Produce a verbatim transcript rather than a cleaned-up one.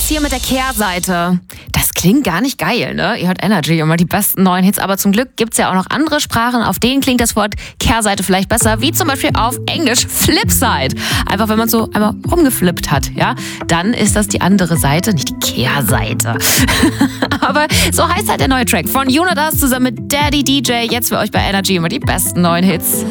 hier mit der Kehrseite. Das klingt gar nicht geil, ne? Ihr hört Energy, immer die besten neuen Hits. Aber zum Glück gibt's ja auch noch andere Sprachen, auf denen klingt das Wort Kehrseite vielleicht besser, wie zum Beispiel auf Englisch Flipside. Einfach, wenn man so einmal rumgeflippt hat, ja? Dann ist das die andere Seite, nicht die Kehrseite. Aber so heißt halt der neue Track von Jonas zusammen mit Daddy D J. Jetzt für euch bei Energy immer die besten neuen Hits.